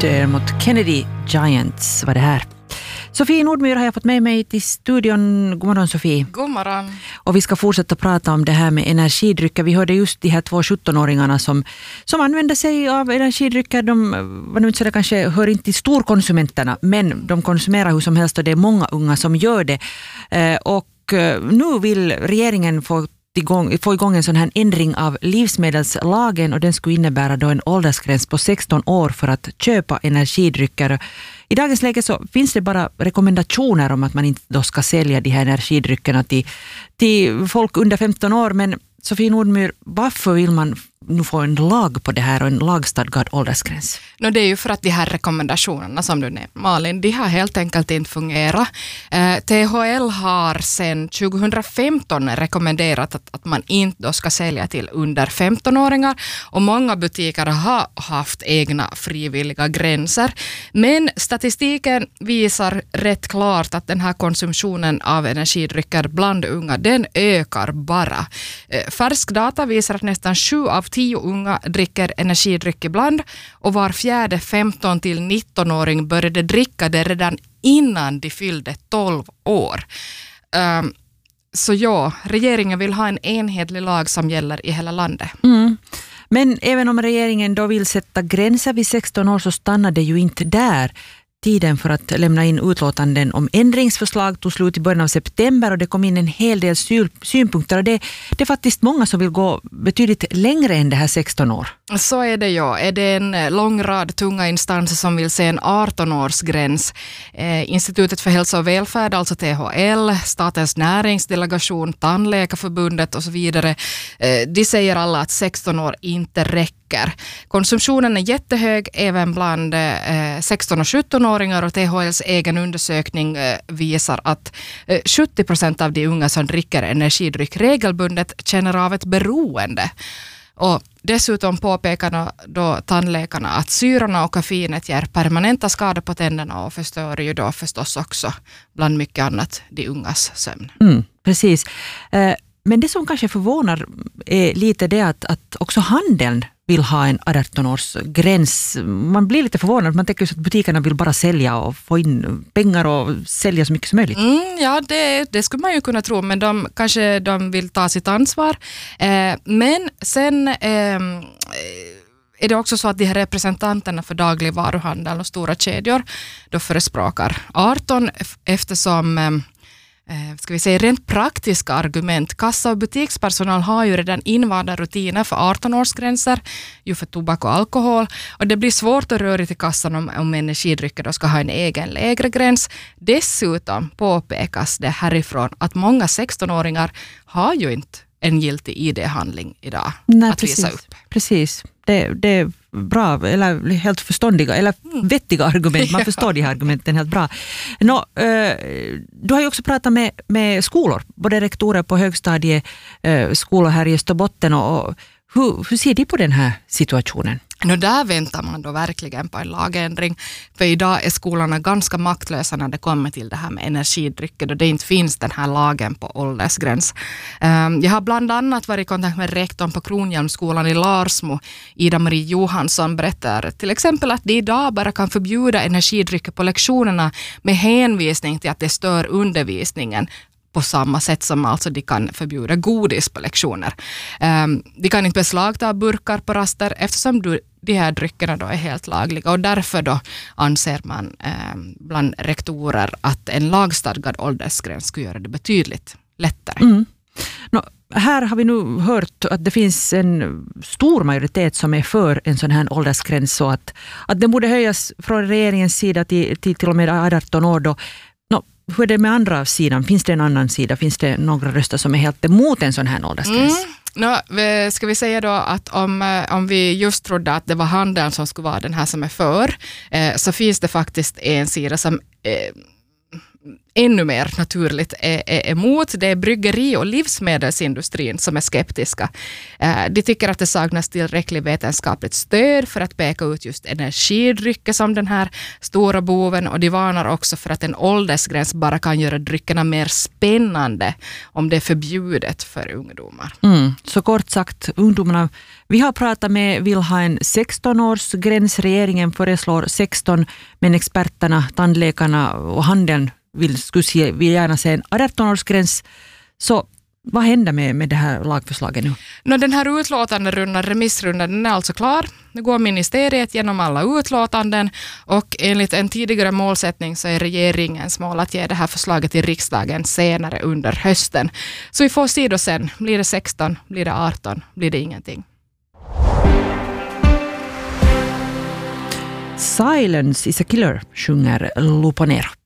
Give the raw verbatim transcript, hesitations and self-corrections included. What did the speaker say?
mot Kennedy Giants var det här. Sofie Nordmyr har jag fått med mig till studion. God morgon Sofie. God morgon. Och vi ska fortsätta prata om det här med energidrycker. Vi hörde just de här två sjuttonåringarna som, som använder sig av energidrycker. De, vad nu inte så det kanske hör inte till storkonsumenterna, men de konsumerar hur som helst och det är många unga som gör det. Eh, och eh, nu vill regeringen få igång, få igång en sån här ändring av livsmedelslagen och den skulle innebära då en åldersgräns på sexton år för att köpa energidrycker. I dagens läge så finns det bara rekommendationer om att man inte då ska sälja de här energidryckerna till, till folk under femton år. Men Sofie Nordmyr, varför vill man nu få en lag på det här och en lagstadgad åldersgräns? No, det är ju för att de här rekommendationerna som du nämnde, Malin, de har helt enkelt inte fungerat. Eh, T H L har sedan tjugohundrafemton rekommenderat att, att man inte då ska sälja till under femton-åringar och många butiker har haft egna frivilliga gränser. Men statistiken visar rätt klart att den här konsumtionen av energidrycker bland unga, den ökar bara. Eh, färsk data visar att nästan sju av tio unga dricker energidryck ibland och var fjärde femton till nitton-åring började dricka det redan innan de fyllde tolv år. Um, så ja, regeringen vill ha en enhetlig lag som gäller i hela landet. Mm. Men även om regeringen då vill sätta gränser vid sexton år så stannar det ju inte där. Tiden för att lämna in utlåtanden om ändringsförslag tog slut i början av september och det kom in en hel del synpunkter och det, det är faktiskt många som vill gå betydligt längre än det här sexton år. Så är det ja. Är det en lång rad tunga instanser som vill se en arton-årsgräns. Eh, Institutet för hälsa och välfärd, alltså T H L, Statens näringsdelegation, Tandläkarförbundet och så vidare. Eh, de säger alla att sexton år inte räcker. Konsumtionen är jättehög även bland eh, sexton- och sjutton-åringar och T H L:s egen undersökning eh, visar att eh, sjuttio procent av de unga som dricker energidryck regelbundet känner av ett beroende. Och dessutom påpekar då tandläkarna att syrorna och koffeinet ger permanenta skador på tänderna och förstör ju då förstås också bland mycket annat de ungas sömn. Mm, precis. Eh, men det som kanske förvånar är lite det att, att också handeln vill ha en arton-årsgräns. Man blir lite förvånad. Man tänker att butikerna vill bara sälja och få in pengar och sälja så mycket som möjligt. Mm, ja, det, det skulle man ju kunna tro. Men de kanske de vill ta sitt ansvar. Eh, men sen eh, är det också så att de här representanterna för dagligvaruhandel och stora kedjor då förespråkar arton eftersom eh, Eh, ska vi säga rent praktiska argument. Kassa- och butikspersonal har ju redan invanda rutiner för arton-årsgränser ju för tobak och alkohol och det blir svårt att röra till kassan om, om energidrycker då ska ha en egen lägre gräns. Dessutom påpekas det härifrån att många sexton-åringar har ju inte en giltig I D-handling idag. Nej, att precis, visa upp. Precis. Det, det är bra, eller helt förståndiga, eller vettiga argument. Man förstår de här argumenten helt bra. Nå, eh, du har ju också pratat med, med skolor, både rektorer på högstadie, eh, skolor här i Österbotten. Och, och hur, hur ser de på den här situationen? No, där väntar man då verkligen på en lagändring. För idag är skolorna ganska maktlösa när det kommer till det här med energidrycker och det inte finns den här lagen på åldersgräns. Um, jag har bland annat varit i kontakt med rektorn på Kronhjelmsskolan i Larsmo. Ida-Marie Johansson berättar till exempel att de idag bara kan förbjuda energidrycker på lektionerna med hänvisning till att det stör undervisningen. På samma sätt som alltså de kan förbjuda godis på lektioner. Um, de kan inte beslagta burkar på raster eftersom du, de här dryckerna då är helt lagliga och därför då anser man um, bland rektorer att en lagstadgad åldersgräns skulle göra det betydligt lättare. Mm. Nå, här har vi nu hört att det finns en stor majoritet som är för en sån här åldersgräns så att, att den borde höjas från regeringens sida till, till, till och med arton år då. Hur är det med andra sidan? Finns det en annan sida? Finns det några röster som är helt emot en sån här åldersgräns? Mm. No, ska vi säga då att om, om vi just trodde att det var handeln som skulle vara den här som är för, eh, så finns det faktiskt en sida som eh, ännu mer naturligt är, är emot. Det är bryggeri- och livsmedelsindustrin som är skeptiska. Eh, de tycker att det saknas tillräckligt vetenskapligt stöd för att peka ut just energidrycker som den här stora boven, och de varnar också för att en åldersgräns bara kan göra dryckerna mer spännande om det är förbjudet för ungdomar. Mm. Så kort sagt, ungdomarna vi har pratat med vill ha en sexton-årsgräns. Regeringen föreslår sexton, men experterna, tandläkarna och handeln vill, skulle, vill gärna se en arton-årsgräns. Så vad händer med, med det här lagförslaget nu? No, den här utlåtanderundan, remissrundan, den är alltså klar. Nu går ministeriet genom alla utlåtanden, och enligt en tidigare målsättning så är regeringens mål att ge det här förslaget till riksdagen senare under hösten. Så vi får se då sen. Blir det sexton? Blir det arton? Blir det ingenting? Silence is a killer, sjunger Luponero.